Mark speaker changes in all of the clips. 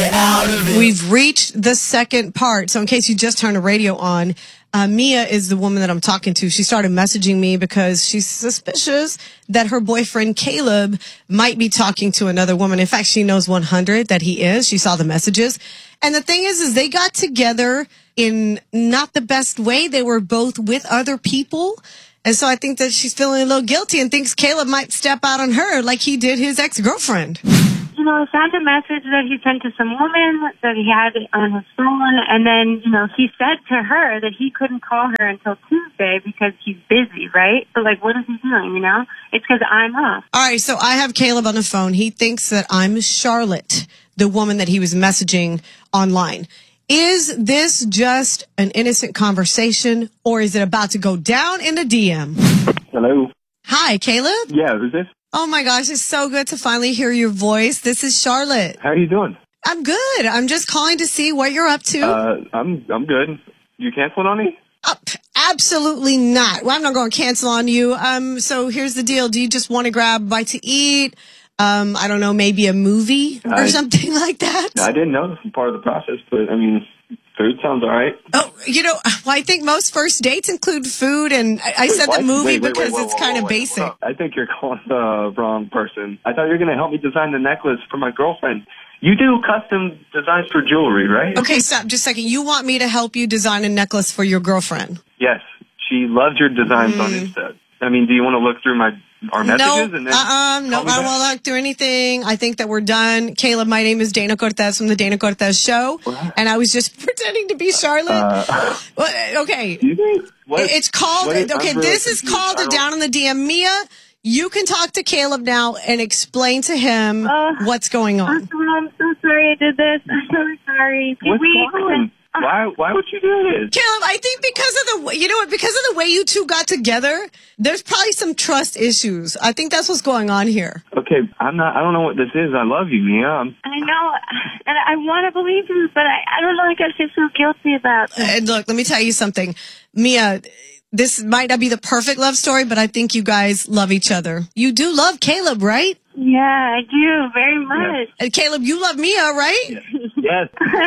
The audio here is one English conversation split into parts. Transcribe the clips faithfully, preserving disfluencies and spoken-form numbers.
Speaker 1: get out of it.
Speaker 2: We've reached the second part. So in case you just turned the radio on, uh, Mia is the woman that I'm talking to. She started messaging me because she's suspicious that her boyfriend Caleb might be talking to another woman. In fact, she knows one hundred that he is. She saw the messages. And the thing is, is they got together in not the best way. They were both with other people. And so I think that she's feeling a little guilty and thinks Caleb might step out on her like he did his ex-girlfriend.
Speaker 3: You know, I found a message that he sent to some woman that he had on his phone, and then, you know, he said to her that he couldn't call her until Tuesday because he's busy, right? But, like, what is he doing, you know? It's because I'm off.
Speaker 2: All right, so I have Caleb on the phone. He thinks that I'm Charlotte, the woman that he was messaging online. Is this just an innocent conversation, or is it about to go down in the D M?
Speaker 4: Hello.
Speaker 2: Hi, Caleb?
Speaker 4: Yeah, who's this?
Speaker 2: Oh my gosh, it's so good to finally hear your voice. This is Charlotte.
Speaker 4: How are you doing?
Speaker 2: I'm good. I'm just calling to see what you're up to.
Speaker 4: Uh, I'm I'm good. You canceling on me?
Speaker 2: Uh, absolutely not. Well, I'm not going to cancel on you. Um, so here's the deal. Do you just want to grab a bite to eat? Um, I don't know, maybe a movie or
Speaker 4: I,
Speaker 2: something like that?
Speaker 4: I didn't know this was part of the process, but I mean, food sounds all right.
Speaker 2: Oh, you know, well, I think most first dates include food, and I, I said
Speaker 4: Wait,
Speaker 2: the movie
Speaker 4: wait, wait,
Speaker 2: because
Speaker 4: wait, whoa,
Speaker 2: it's
Speaker 4: whoa,
Speaker 2: kind of
Speaker 4: whoa, wait,
Speaker 2: basic.
Speaker 4: hold up. I think you're calling the wrong person. I thought you were going to help me design the necklace for my girlfriend. You do custom designs for jewelry, right?
Speaker 2: Okay, stop just a second. You want me to help you design a necklace for your girlfriend?
Speaker 4: Yes. She loves your designs mm. on Insta. I mean, do you want to look through my our messages?
Speaker 2: Nope.
Speaker 4: And then
Speaker 2: uh-uh. No, I don't want to look through anything. I think that we're done. Caleb, my name is Dana Cortez from the Dana Cortez Show,
Speaker 4: what?
Speaker 2: And I was just pretending to be Charlotte. Uh, well, okay.
Speaker 4: Excuse me? What?
Speaker 2: It's called,
Speaker 4: what is,
Speaker 2: okay,
Speaker 4: really
Speaker 2: this is
Speaker 4: confused.
Speaker 2: called a Down in the D M. Mia, you can talk to Caleb now and explain to him
Speaker 3: uh,
Speaker 2: what's going on.
Speaker 3: I'm so sorry I did this. I'm so sorry. Can
Speaker 4: What's
Speaker 3: we,
Speaker 4: going on? Why, why would you do this?
Speaker 2: Caleb, I think because of the way, you know what, because of the way you two got together, there's probably some trust issues. I think that's what's going on here.
Speaker 4: Okay, I'm not, I don't know what this is. I love you, Mia. I'm,
Speaker 3: I know, and I want to believe you, but I, I don't know, I guess I feel guilty about this.
Speaker 2: And look, let me tell you something. Mia, this might not be the perfect love story, but I think you guys love each other. You do love Caleb, right?
Speaker 3: Yeah, I do, very much.
Speaker 4: Yeah.
Speaker 2: And Caleb, you love Mia, right?
Speaker 4: yes.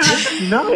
Speaker 4: No.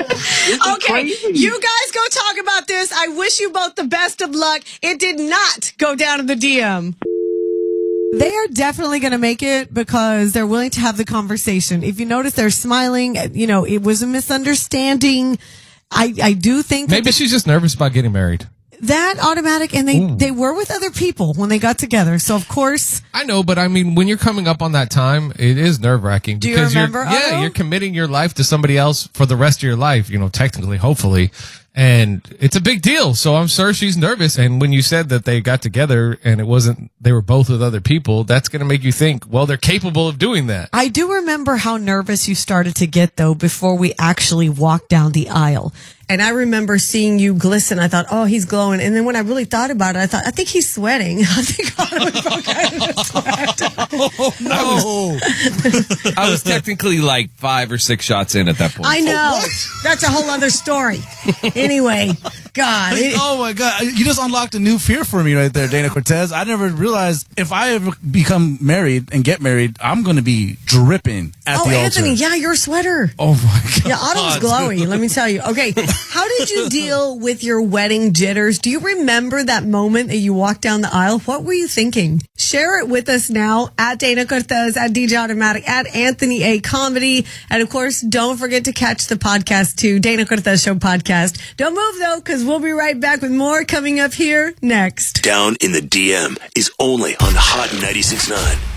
Speaker 2: Okay, you guys go talk about this. I wish you both the best of luck. It did not go down in the D M. They are definitely going to make it because they're willing to have the conversation. If you notice, they're smiling. You know, it was a misunderstanding. I, I do think
Speaker 5: maybe she's just nervous about getting married.
Speaker 2: That automatic, and they, they were with other people when they got together. So, of course.
Speaker 5: I know, but I mean, when you're coming up on that time, it is nerve-wracking.
Speaker 2: Do you
Speaker 5: because
Speaker 2: remember,
Speaker 5: you're, Yeah,
Speaker 2: Otto?
Speaker 5: you're committing your life to somebody else for the rest of your life, you know, technically, hopefully. And it's a big deal. So I'm sure she's nervous. And when you said that they got together and it wasn't, they were both with other people, that's going to make you think, well, they're capable of doing that.
Speaker 2: I do remember how nervous you started to get, though, before we actually walked down the aisle. And I remember seeing you glisten. I thought, oh, he's glowing. And then when I really thought about it, I thought, I think he's sweating. I think Otto broke out into sweat.
Speaker 5: Oh, no.
Speaker 6: I was, I was technically like five or six shots in at that point.
Speaker 2: I know. That's a whole other story. Anyway, God. It,
Speaker 7: oh, my God. You just unlocked a new fear for me right there, Dana Cortez. I never realized if I ever become married and get married, I'm going to be dripping at
Speaker 2: oh,
Speaker 7: the
Speaker 2: Anthony,
Speaker 7: altar.
Speaker 2: yeah, you're a sweater.
Speaker 7: Oh, my God.
Speaker 2: Yeah, Otto's glowy, let me tell you. Okay, how did you deal with your wedding jitters? Do you remember that moment that you walked down the aisle? What were you thinking? Share it with us now at Dana Cortez, at D J Automatic, at Anthony A. Comedy. And, of course, don't forget to catch the podcast, too, Dana Cortez Show podcast. Don't move, though, because we'll be right back with more coming up here next.
Speaker 1: Down in the D M is only on Hot ninety-six point nine.